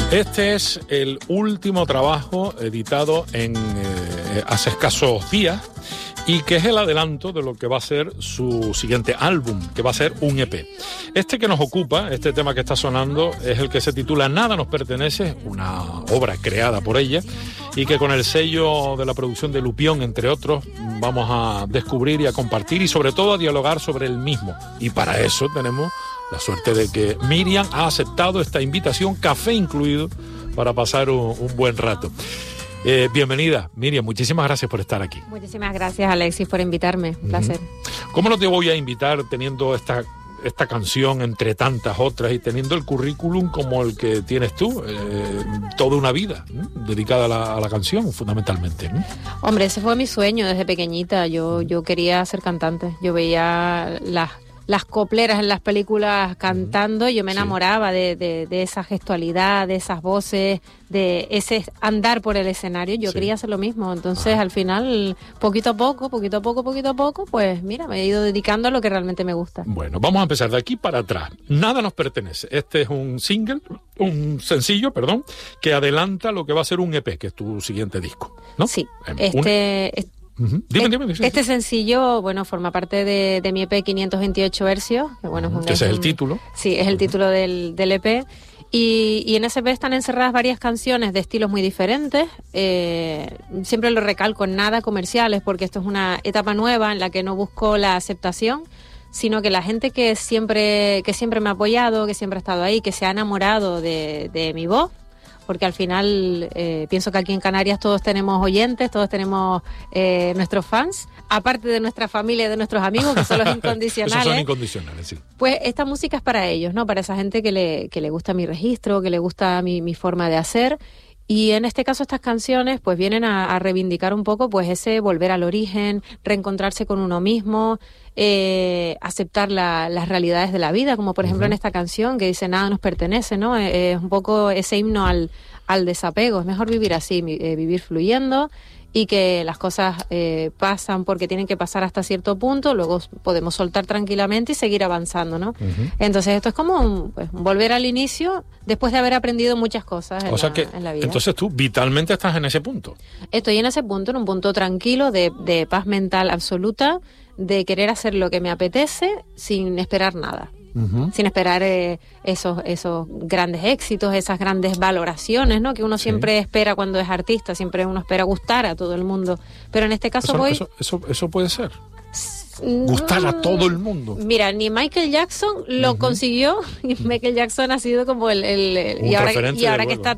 Este es el último trabajo editado hace escasos días y que es el adelanto de lo que va a ser su siguiente álbum, que va a ser un EP. Este que nos ocupa, este tema que está sonando, es el que se titula Nada nos pertenece, una obra creada por ella y que con el sello de la producción de Lupión, entre otros, vamos a descubrir y a compartir y sobre todo a dialogar sobre el mismo. Y para eso tenemos la suerte de que Miriam ha aceptado esta invitación, café incluido, para pasar un buen rato. Bienvenida, Miriam, muchísimas gracias por estar aquí. Muchísimas gracias, Alexis, por invitarme, un placer. ¿Cómo no te voy a invitar teniendo esta canción entre tantas otras y teniendo el currículum como el que tienes tú, toda una vida, ¿no?, dedicada a la canción fundamentalmente, ¿no? Hombre, ese fue mi sueño desde pequeñita. Yo quería ser cantante. Yo veía las copleras en las películas cantando y yo me enamoraba de esa gestualidad, de esas voces, de ese andar por el escenario. Yo quería hacer lo mismo. Entonces, al final, poquito a poco, pues mira, me he ido dedicando a lo que realmente me gusta. Bueno, vamos a empezar de aquí para atrás. Nada nos pertenece. Este es un sencillo, que adelanta lo que va a ser un EP, que es tu siguiente disco, ¿no? Sí, Dime. Este sencillo, bueno, forma parte de mi EP 528 Hercios, que bueno, ese es el título. Sí, es el título del EP. Y en ese EP están encerradas varias canciones de estilos muy diferentes. Siempre lo recalco, nada comerciales, porque esto es una etapa nueva en la que no busco la aceptación, sino que la gente que siempre me ha apoyado, que siempre ha estado ahí, que se ha enamorado de mi voz, porque al final pienso que aquí en Canarias todos tenemos oyentes, todos tenemos nuestros fans, aparte de nuestra familia y de nuestros amigos, que son los incondicionales. Esos son incondicionales, sí. Pues esta música es para ellos, ¿no? Para esa gente que le gusta mi registro, que le gusta mi forma de hacer. Y en este caso estas canciones pues vienen a reivindicar un poco pues ese volver al origen, reencontrarse con uno mismo, aceptar las realidades de la vida, como por ejemplo en esta canción que dice nada nos pertenece, ¿no? Es un poco ese himno al desapego. Es mejor vivir así, vivir fluyendo, y que las cosas pasan porque tienen que pasar hasta cierto punto, luego podemos soltar tranquilamente y seguir avanzando, ¿no? Entonces esto es como un volver al inicio después de haber aprendido muchas cosas en la vida. Entonces tú vitalmente estás en ese punto. Estoy en ese punto, en un punto tranquilo, de paz mental absoluta, de querer hacer lo que me apetece sin esperar nada. Sin esperar esos grandes éxitos, esas grandes valoraciones, ¿no?, que uno siempre espera cuando es artista, siempre uno espera gustar a todo el mundo, pero en este caso eso puede ser gustar a todo el mundo. Mira, ni Michael Jackson lo consiguió, y Michael Jackson ha sido como y ahora que está